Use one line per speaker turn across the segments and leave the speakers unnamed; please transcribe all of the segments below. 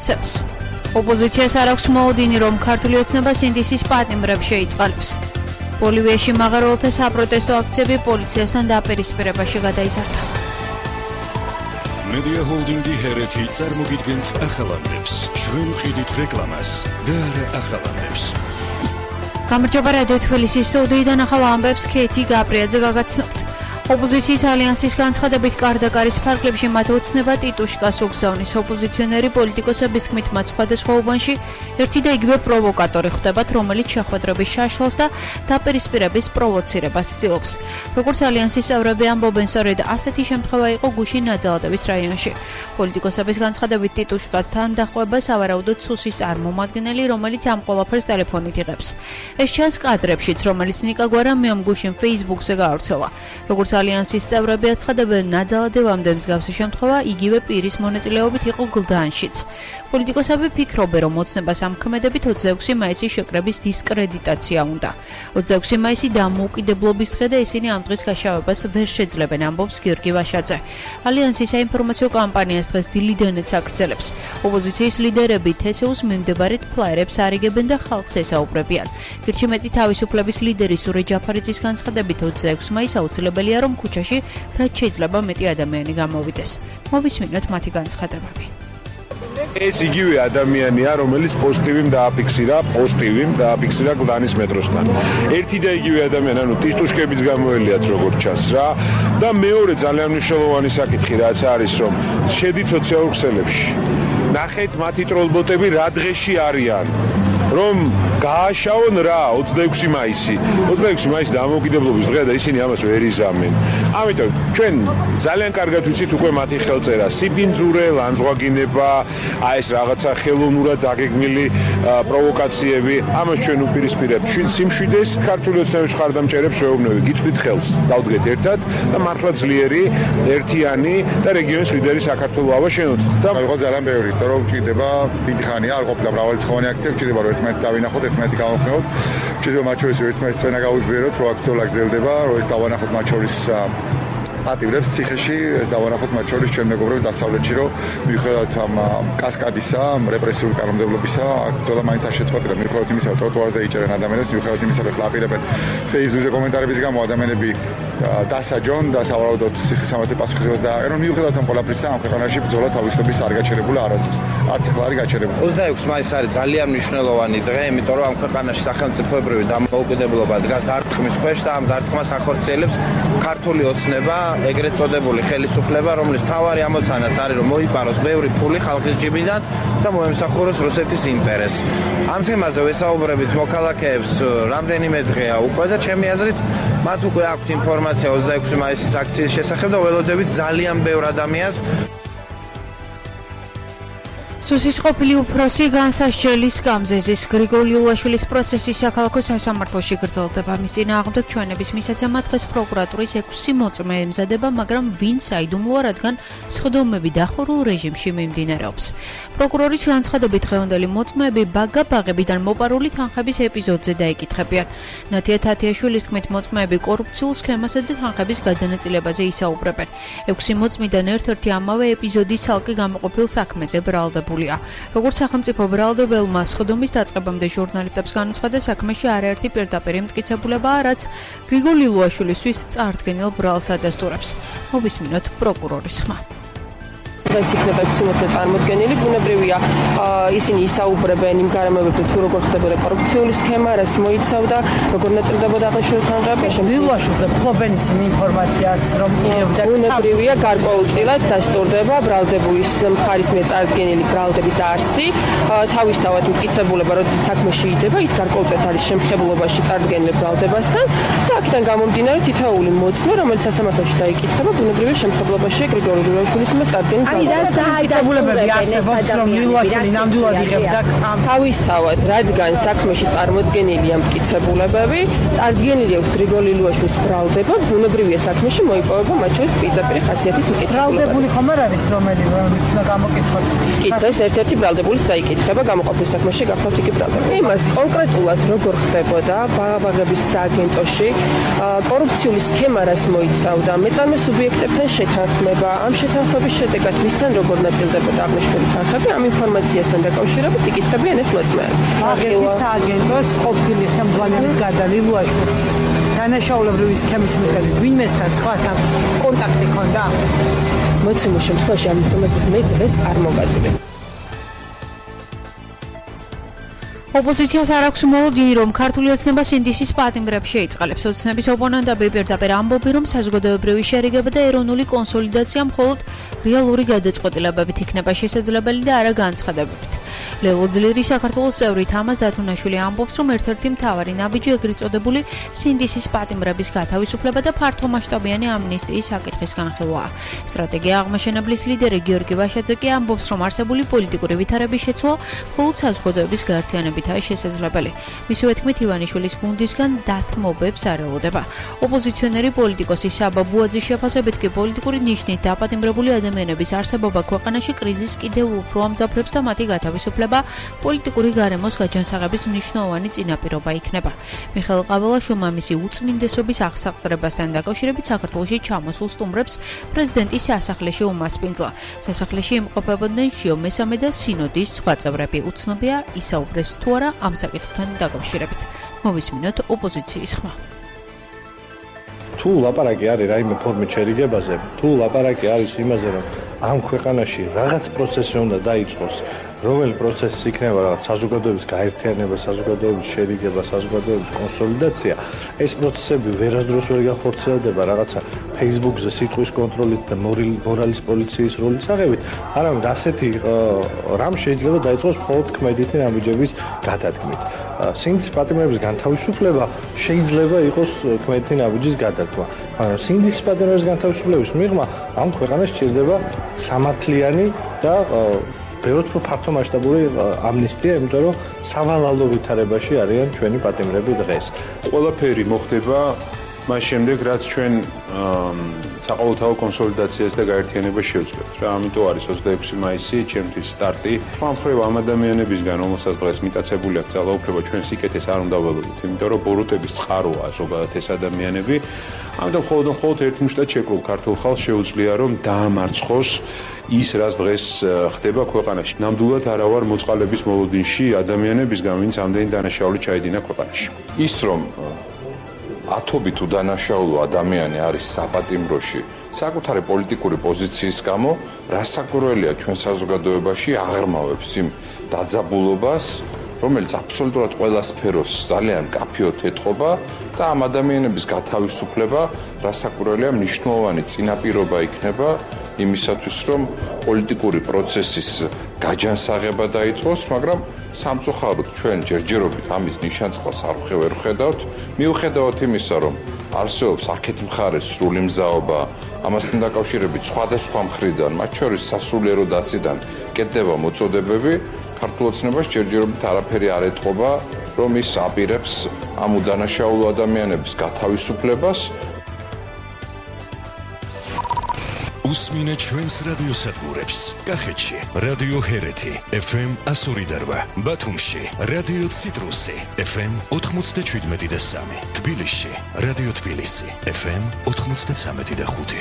მიღწევს. ოპოზიციას არ აქვს მოუდინი, რომ ქართული ოცნება სინდისის პატიმრებს შეიწყალებს. ბოლივიაში მაღაროელთა საპროტესტო აქციები პოლიციასთან დაპირისპირებაში გადაიზარდა.
Media Holding-ი ჰერეთი წარმოგიდგენთ ახალამდებს. ჩვენ ვყიდით რეკლამას და არა ახალამდებს.
გამარჯობა რადიო თბილისის სტუდიიდან ახალ ამბებს ქეთი გაბრიაძე გაგაცნობთ. ოპოზიციის ალიანსის განცხადებით კარდაკარის ფარგლებში მათ ოცნება ტიტუშკას უგზავნის. ოპოზიციონერი პოლიტიკოსების თქმით მათ სხვადასხვა უბანში ერთი და იგივე პროვოკატორი ხვდებათ, რომელიც შეხვედრების შაშლას და დაპირისპირების პროვოცირებას ცდილობს. როგორც ალიანსის წევრები ამბობენ, სწორედ ასეთი შემთხვევა იყო გუშინ ნაძალადევის რაიონში. პოლიტიკოსების განცხადებით ტიტუშკასთან დახვება სავარაუდოდ სუსის წარმომადგენელი, რომელიც ამ ყველაფერს ტელეფონით იღებს. ეს ჩანს კადრებშიც, რომელიც ნიკა გვარამიამ გუშინ Facebook-ზე გაავრცელა. როგორც ალიანსის წევრები აცხადებენ, ნაძალადევამდე მსგავსი შემთხვევა იგივე პირის მონაწილეობით იყო გლდანშიც. პოლიტიკოსები ფიქრობენ, რომ ოცნებას ამქმედებით 26 მაისის შეკრების დისკრედიტაცია უნდა. 26 მაისი დამოუკიდებლობის დღე და ისინი ამ დღის გაშავებას ვერ შეძლებენ, ამბობს გიორგი ვაშაძე. ალიანსის საინფორმაციო კამპანიას დღეს დილიდანაც აგრძელებს. ოპოზიციის ლიდერები თესეუს მიმდებარედ ფლაიერებს არიგებენ და ხალხს ესაუბრებიან. გირჩიმეტი თავისუფლების ლიდერი სურე ჯაფარიძის განცხადებით 26 მაისს აუცილებელია, რომ ქუჩაში რაც შეიძლება მეტი ადამიანი გამოვიდეს. მოვისმინოთ მათი განცხადებები.
ეს იგივე ადამიანია, რომელიც პოზიტივიმ დააფიქსირა გლანის მეტროსთან. ერთი და იგივე ადამიანი, ანუ ტისტუშკებიც გამოელიათ როგორც ჩანს რა. და მეორე ძალიან მნიშვნელოვანი საკითხი რაც არის, რომ შედით სოციალურ ქსელებში. ნახეთ მათი ტროლბოტები რა დღეში არიან. რომ გააშაონ რა 26 მაისი. 26 მაისი დამოუკიდებლობის დღეა და ისინი ამას ვერ იზამენ. ამიტომ ჩვენ ძალიან კარგად ვიცით უკვე მათი ხელწერა, სიბინძურე, ლანძღვაგინება, აი ეს რაღაცა ხელოვნურად დაგეგმილი პროვოკაციები. ამას ჩვენ უპირისპირებთ. სიმშვიდეს ქართული ოცნების მხარდამჭერებს ვეუბნები, გიწვდით ხელს, დავდგეთ ერთად და მართლა ძლიერი, ერთიანი და რეგიონის ლიდერი საქართველოს ავაშენოთ.
და იყო ძალიან ბევრი, რომ ჭირდება დიდი ხანია, არ ყოფილა მრავალრიცხოვანი აქცია, ჭირდება რომ ერთმანეთს დავინახოთ, ერთმანეთი გავხსნათ. ჭირდება მათ შორის ერთმანეთს წენა გაუძლიეროთ, რომ აქცია გრძელდება, რომ ეს დავანახოთ მათ შორის პატიმრებს ციხეში, ეს დავანახოთ მათ შორის ჩვენ მეგობრებს დასავლეთში, რომ მიუხედავად ამ კასკადისა, რეპრესიული კანონმდებლობისა, აქცია მაინც არ შეწყვეტილა, მიუხედავად იმისა, რომ ტროტუარზე იჭერენ ადამიანებს, მიუხედავად იმისა, რომ ხლაპირებენ Facebook-ზე კომენტარების გამო ადამიანები დასაჯონ და სავარაუდოდ სისხლის სამართლის პასუხისმგებლობას დააყენონ. მიუხედავად ამ ყველაფრისა, ამ ქვეყანაში ბრძოლა თავისუფლების არ გაჩერებულა არასდროს. არც ახლა არის გაჩერებული.
26 მაისი არის ძალიან მნიშვნელოვანი დღე, იმიტომ რომ ამ ქვეყანაში სახელმწიფოებრივი დამოუკიდებლობა დგას დარტყმის ქვეშ და ამ დარტყმას ახორციელებს ქართული ოცნება, ეგრეთ წოდებული ხელისუფლება, რომლის მთავარი ამოცანაც არის, რომ მოიპაროს ბევრი ფული ხალხის ჯიბიდან და მოემსახუროს რუსეთის ინტერესს. ამ თემაზე ვესაუბრებით მოქალაქეებს რამდენიმე დღეა უკვე და ჩემი აზრით მათ უკვე აქვთ ინფორმაცია 26 მაისის აქციის შესახებ და ველოდებით ძალიან ბევრ ადამიანს.
სუსის ყოფილი უფროსი განსასჯელის გამზეზის გრიგოლ ილუაშვილის პროცესი საქალაქო სასამართლოში გრძელდება. მის წინააღმდეგ ჩვენების მისაცემად დღეს პროკურატურის 6 მოწმე ემზადება, მაგრამ ვინ საიდუმლოა, რადგან სხდომები დახურულ რეჟიმში მიმდინარეობს. პროკურორის განცხადებით დღევანდელი მოწმეები ბაგა-ბაღებიდან მოპარული თანხების ეპიზოდზე დაიკითხებიან. ნათია თათიაშვილის თქმით, მოწმეები კორუფციულ სქემასა და თანხების გადანაწილებაზე ისაუბრებენ. 6 მოწმიდან ერთ-ერთი ამავე ეპიზოდის ცალკე გამოყოფილ საქმეზე ბრალდებულია. როგორც სახელმწიფო ბრალდებელმა სხდომის დაწყებამდე ჟურნალისტებს განუცხადა, საქმეში არაერთი პირდაპირ მტკიცებულებაა, რაც გრიგოლ ილუაშვილისთვის წარდგენილ ბრალს ადასტურებს. მოვისმინოთ პროკურორის ხმა.
დღეს იქნება 6 მოწმე წარმოდგენილი, ბუნებრივია ისინი ისაუბრებენ იმ გარემოებებზე, თუ როგორ ხდებოდა კორუფციული სქემა, რას მოიცავდა, როგორ ნაწილდებოდა აღნიშნული თანხები.
ილუაშვილზე ფლობენ ისინი ინფორმაციას, რომ
ბუნებრივია გარკვეულწილად დასტურდება ბრალდებულის მხარის მიერ წარდგენილი ბრალდების არსი, თავისთავად მტკიცებულება, როცა საქმეში იდება, ის გარკვეულწილად არის შემხებლობაში წარდგენილი ბრალდებასთან და აქედან გამომდინარე თითოეული მოწმე, რომელიც სასამართლოში დაიკითხება, ბუნებრივია შემხებლობაში გრიგოლ ილუაშვილის მიერ წარდგენილი
მტკიცებულებები არსებობს, რომ ილუაშვილი ნამდვილად იღებდა
თავისთავად, რადგან საქმეში წარმოდგენილია მტკიცებულებები, წარდგენილი აქვს გრიგოლ ილუაშვილის ბრალდება, ბუნებრივია საქმეში მოიპოვება მათ შორის პირდაპირ ხასიათის მტკიცებულება.
ბრალდებული ხომ არ არის, რომელიც უნდა გამოკითხოს?
კი, დღეს ერთ-ერთი ბრალდებულის დაიკითხება გამოყოფილ საქმეში გახლავთ იგი ბრალდება. იმას კონკრეტულად როგორ ხდებოდა ბაღების სააგენტოში, კორუფციული სქემა რას მოიცავდა, მეწარმე სუბიექტებთან შეთანხმება, ამ შეთანხმების შედეგად ვის მისთან როგორ ნაწილდებოდა აღნიშნული თანხები, ამ ინფორმაციასთან დაკავშირებით იკითხებიან ეს მოწმეები.
აღების სააგენტოს ყოფილი ხელმძღვანელის გარდა ლილუაშვილს დანაშაულებრივი სქემის მიხედვით ვინმესთან სხვასთან კონტაქტი ჰქონდა?
მოცემულ შემთხვევაში ამ ინფორმაციას მე დღეს არ მოგაწვდი.
ოპოზიციას არ აქვს მოლოდინი, რომ ქართული ოცნება სინდისის პატიმრებს შეიწყალებს. ოცნების ოპონენტები პირდაპირ ამბობენ, რომ საზოგადოებრივი შერიგება და ეროვნული კონსოლიდაცია მხოლოდ რეალური გადაწყვეტილებებით იქნება შესაძლებელი და არა განცხადებებით. ლელო ძლიერი საქართველოს წევრი თამაზ დათუნაშვილი ამბობს, რომ ერთ-ერთი მთავარი ნაბიჯი ეგრეთ წოდებული სინდისის პატიმრების გათავისუფლება და ფართომასშტაბიანი ამნისტიის საკითხის განხილვაა. სტრატეგია აღმაშენებლის ლიდერი გიორგი ვაშაძე კი ამბობს, რომ არსებული პოლიტიკური ვითარების შეცვლა მხოლოდ საზოგადოების გაერთიანებითაა შესაძლებელი. მისივე თქმით, ივანიშვილის გუნდისგან დათმობებს არ ელოდება. ოპოზიციონერი პოლიტიკოსი საბა ბუაძის შეფასებით კი პოლიტიკური ნიშნით დაპატიმრებული ადამიანების არსებობა ქვეყანაში კრიზისს კიდევ უფრო ამძაფრებს და მათი გათავისუფლება პოლიტიკური გარემოს გაჯანსაღების მნიშვნელოვანი წინაპირობა იქნება. მიხეილ ყაველაშვილმა მისი უწმინდესობის აღსაყდრებასთან დაკავშირებით საქართველოში ჩამოსულ სტუმრებს პრეზიდენტის სასახლეში უმასპინძლა. სასახლეში იმყოფებოდნენ შიო მესამე და სინოდის სხვა წევრები. უცნობია ისაუბრეს თუ არა ამ საკითხთან დაკავშირებით. მოვისმინოთ ოპოზიციის ხმა.
თუ ლაპარაკი არის რაიმე ფორმით შერიგებაზე, თუ ლაპარაკი არის იმაზე, რომ ამ ქვეყანაში რაღაც პროცესი უნდა დაიწყოს, რომელი პროცესი იქნება რაღაც საზოგადოების გაერთიანება, საზოგადოების შერიგება, საზოგადოების კონსოლიდაცია, ეს პროცესები ვერასდროს ვერ გახორციელდება რაღაცა Facebook-ზე სიტყვის კონტროლით და მორალის პოლიციის როლის აღებით, არამედ ასეთი რამ შეიძლება დაიწყოს მხოლოდ ქმედითი ნაბიჯების გადადგმით. სინდისის პატიმრების განთავისუფლება შეიძლება იყოს ქმედითი ნაბიჯის გადადგმა, მაგრამ სინდისის პატიმრების განთავისუფლების მიღმა ამ ქვეყანას სჭირდება სამართლიანი და ბევრად უფრო ფართომასშტაბური ამნისტია, იმიტომ რომ სავალალო ვითარებაში არიან ჩვენი პატიმრები დღეს.
ყველაფერი მოხდება მას შემდეგ, რაც ჩვენ საყოველთაო კონსოლიდაციას და გაერთიანებას შევძლებთ. რა, ამიტომ არის 26 მაისი ჩემთვის სტარტი. ამხრივ ამ ადამიანებისგან, რომელსაც დღეს მიტაცებული აქვს ძალაუფლება, ჩვენ სიკეთეს არ უნდა ველოდოთ, იმიტომ რომ ბოროტების წყაროა ზოგადად ეს ადამიანები. ამიტომ მხოლოდ ერთ მუშტად შეკრულ ქართულ ხალხს შეუძლია რომ დაამარცხოს ის, რაც დღეს ხდება ქვეყანაში. ნამდვილად არა ვარ მოწყალების მოლოდინში ადამიანებისგან, ვინც ამდენი დანაშაული ჩაედინა ქვეყანაში.
ის რომ ათობით უდანაშაულო ადამიანი არის საპატიმროში საკუთარი პოლიტიკური პოზიციის გამო, რასაკვირველია ჩვენ საზოგადოებაში აღრმავებს იმ დაძაბულობას, რომელიც აბსოლუტურად ყველა სფეროს ძალიან კაფეოდ ეთყობა და ამ ადამიანების გათავისუფლება რასაკვირველია მნიშვნელოვანი წინაპირობა იქნება იმისათვის, რომ პოლიტიკური პროცესის გაჯანსაღება დაიწყოს, მაგრამ სამწუხაროდ ჩვენ ჯერჯერობით ამის ნიშანწყალს არ ვხედავთ. მიუხედავად იმისა, რომ არსებობს აქეთ მხარეს სრული მზაობა, ამასთან დაკავშირებით სხვადასხვა მხრიდან, მათ შორის სასულიერო დასიდან კეთდება მოწოდებები, ქართულ ოცნებას ჯერჯერობით არაფერი არ ეთყობა, რომ ის აპირებს ამ უდანაშაულო ადამიანების გათავისუფლებას.
უსმინე ჩვენს რადიოსადგურებს. კახეთში რადიო ჰერეთი FM 102, ბათუმში რადიო ციტრუსი FM 97.3, თბილისში რადიო თბილისი FM 93.5.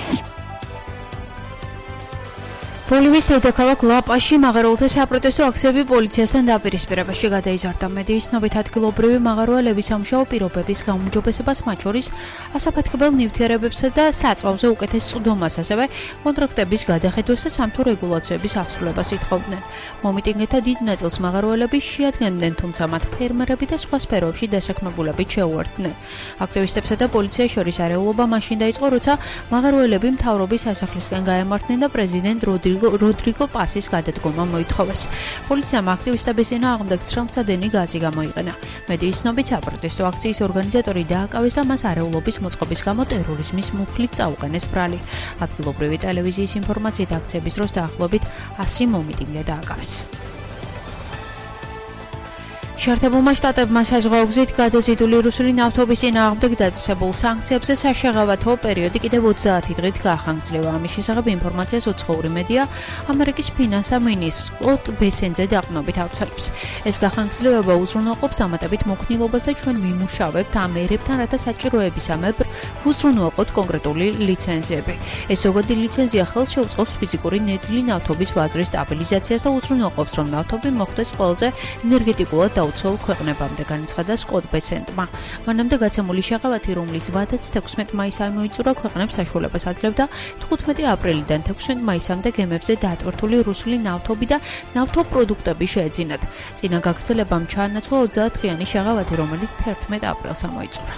ბოლივიის დედაქალაქ ლა-პასში მაღაროელთა საპროტესტო აქციები პოლიციასთან დაპირისპირებაში გადაიზარდა. მედიის ცნობით ადგილობრივი მაღაროელების სამუშაო პირობების გაუმჯობესებას, მათ შორის ასაფეთქებელ ნივთიერებებსა და საწვავზე უკეთეს წვდომას, ასევე კონტრაქტების გადახედვას და სამთო რეგულაციების აღსრულებას ითხოვდნენ. მომიტინგეთა დიდ ნაწილს მაღაროელები შეადგენდნენ, თუმცა მათ ფერმერები და სხვა სფეროებში დასაქმებულებით შეუერთდნენ. აქტივისტებსა და პოლიციას შორის არეულობა მაშინ დაიწყო, როცა მაღაროელები მთავრობის სასახლისკენ გაემართნენ და პრეზიდენტ როდრიგო პასის გადადგომა მოითხოვეს. პოლიციამ აქტივისტების წინა აღმდეგ ცრემლსადენი გაზი გამოიყენა. მედიის ცნობით საპროტესტო აქციის ორგანიზატორი დააკავეს და მას არეულობის მოწყობის გამო ტერორიზმის მუხლით წაუყენეს ბრალი. ადგილობრივი ტელევიზიის ინფორმაციით აქციების დროს დაახლოებით 100 მომიტინგე დააკავეს. შეერთებულმა შტატებმა საზღვაო გზით გადაზიდული რუსული ნავთობის წინააღმდეგ დაწესებულ სანქციებზე საშაღავათო პერიოდი კიდევ 30 დღით გაახანგრძლივა. ამის შესახებ ინფორმაციას უცხოური მედია ამერიკის ფინანსთა მინისტრ სკოტ ბესენზე დაყრდნობით აუცილებს. ეს გაახანგრძლივება უზრუნველყოფს დამატებით მოქნილობას და ჩვენ ვიმუშავებთ ამ ერებთან, რათა საჭიროებისამებრ უზრუნველყოთ კონკრეტული ლიცენზიები. ეს ზოგადი ლიცენზია ხელს შეუწყობს ფიზიკური ნედლი ნავთობის ბაზრის სტაბილიზაციას და უზრუნველყოფს, რომ ნავთობი მოხდეს ყველაზე ენერგეტიკულად დაუცველ ქვეყნებამდე, განაცხადა სკოტ ბესენტმა. მანამდე გაცემული შეღავათი, რომლის ვადაც 16 მაისს მოიწურა, ქვეყნებს საშუალებას აძლევდა 15 აპრილიდან 16 მაისამდე გემებზე დატვირთული რუსული ნავთობი და ნავთობპროდუქტები შეეძინათ. წინა გაგრძელებამ ჩაანაცვლა 30 დღიანი შეღავათი, რომელიც 11 aprilს მოიწურა.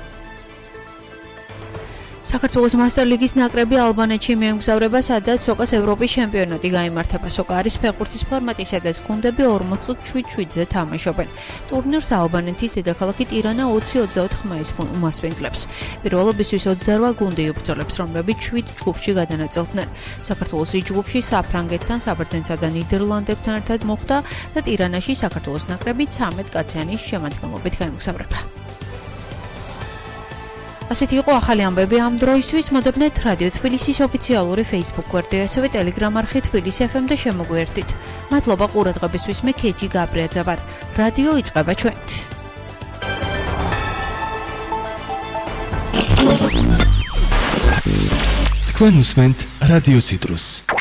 საქართველოს მასტერ ლიგის ნაკრები ალბანეთში მიემგზავრება, სადაც სოკას ევროპის ჩემპიონატი გაიმართება. სოკა არის ფეხბურთის ფორმატი, სადაც გუნდები 47-7-ზე თამაშობენ. ტურნირს ალბანეთის დედაქალაქი ტირანა 20-24 მაისს უმასპინძლებს. პირველობისთვის 28 გუნდი იბრძოლებს, რომლებიც 7 ჯგუფში გადანაწილდნენ. საქართველოს ჯგუფში საფრანგეთთან, საბერძნეთსა და ნიდერლანდებთან ერთად მოხვდა და ტირანაში საქართველოს ნაკრები 13 კაციანი შემადგენლობით გაემგზავრება. ასეთი იყო ახალი ამბები ამ დროისთვის. მოძებნეთ რადიო თბილისის ოფიციალური Facebook გვერდი, ასევე Telegram არხი თბილისი FM და შემოგვიერთდით. მადლობა ყურადღებისთვის, მე ქეითი გაბრიაძე ვარ. რადიო იწყება ჩვენით.
თქვენ უსმენთ რადიო ციტრუსს.